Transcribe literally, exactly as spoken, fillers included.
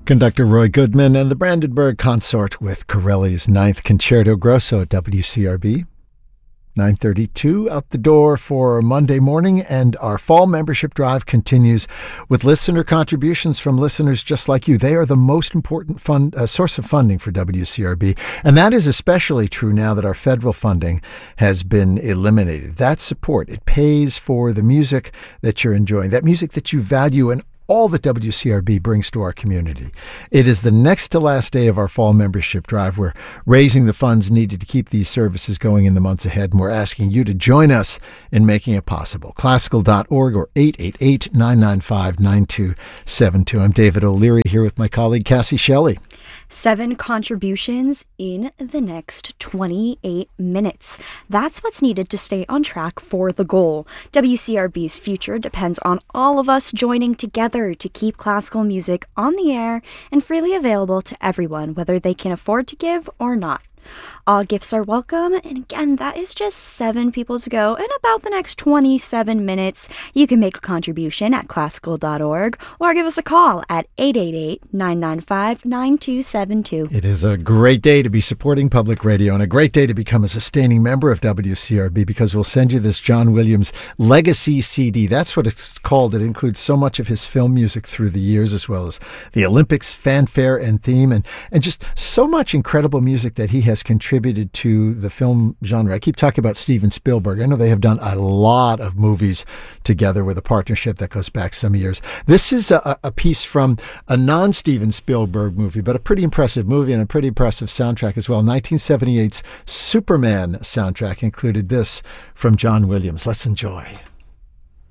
Conductor Roy Goodman and the Brandenburg Consort with Corelli's Ninth Concerto Grosso at W C R B. nine thirty-two out the door for Monday morning, and our fall membership drive continues with listener contributions from listeners just like you. They are the most important fund, uh, source of funding for W C R B, and that is especially true now that our federal funding has been eliminated. That support, it pays for the music that you're enjoying, that music that you value, and all that W C R B brings to our community. It is the next to last day of our fall membership drive. We're raising the funds needed to keep these services going in the months ahead, and we're asking you to join us in making it possible. Classical dot org or eight eight eight, nine nine five, nine two seven two. I'm David O'Leary here with my colleague Cassie Shelley. Seven contributions in the next twenty-eight minutes. That's what's needed to stay on track for the goal. W C R B's future depends on all of us joining together to keep classical music on the air and freely available to everyone, whether they can afford to give or not. All gifts are welcome, and again, that is just seven people to go in about the next twenty-seven minutes. You can make a contribution at classical dot org or give us a call at eight eight eight, nine nine five, nine two seven two. It is a great day to be supporting public radio and a great day to become a sustaining member of W C R B, because we'll send you this John Williams Legacy C D. That's what it's called. It includes so much of his film music through the years, as well as the Olympics fanfare and theme, and, and just so much incredible music that he has contributed to the film genre. I keep talking about Steven Spielberg. I know they have done a lot of movies together with a partnership that goes back some years. This is a, a piece from a non-Steven Spielberg movie, but a pretty impressive movie and a pretty impressive soundtrack as well. nineteen seventy-eight's Superman soundtrack included this from John Williams. Let's enjoy.